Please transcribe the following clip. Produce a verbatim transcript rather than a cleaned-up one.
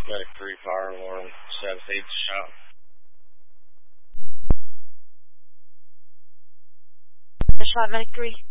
Medic three, fire alarm, seven eight shot. Shot, Medic three.